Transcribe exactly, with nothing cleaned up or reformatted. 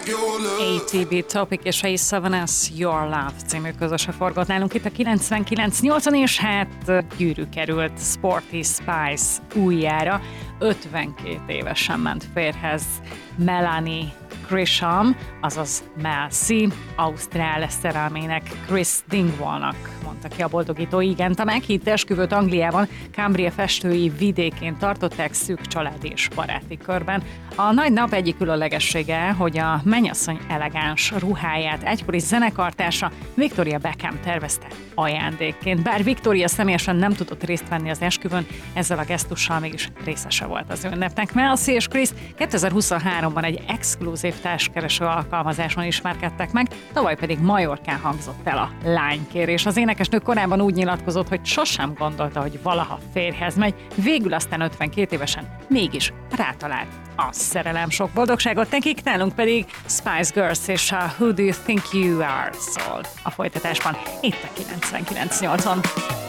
á té bé Topic és á seven es Your Love című közöse forgott nálunk itt a kilencvenkilenc nyolcon, és hát gyűrű került Sporty Spice újjára. ötvenkét évesen ment férhez Melanie Grisham, azaz Mel C, ausztrál szerelmének Chris Dingwallnak mondta ki a boldogító igent. A meghitt esküvőt Angliában, Cumbria festői vidékén tartották szűk családi és baráti körben. A nagy nap egyik különlegessége, hogy a mennyasszony elegáns ruháját egykori zenekartársa Victoria Beckham tervezte ajándékként. Bár Victoria személyesen nem tudott részt venni az esküvőn, ezzel a gesztussal mégis részese volt az ünnepnek. Mel C és Chris kétezer-huszonháromban egy exkluzív társkereső alkalmazáson ismerkedtek meg, tavaly pedig Majorkán hangzott el a lánykérés. Az énekesnő korábban úgy nyilatkozott, hogy sosem gondolta, hogy valaha férjhez megy, végül aztán ötvenkét évesen mégis rátalált a szerelem. Sok boldogságot nekik, nálunk pedig Spice Girls és a Who Do You Think You Are szól a folytatásban itt a kilencvenkilenc nyolcon.